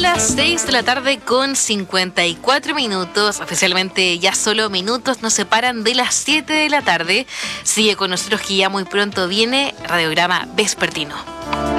Son las 6 de la tarde con 54 minutos. Oficialmente ya solo minutos nos separan de las 7 de la tarde. Sigue con nosotros que ya muy pronto viene Radiograma Vespertino.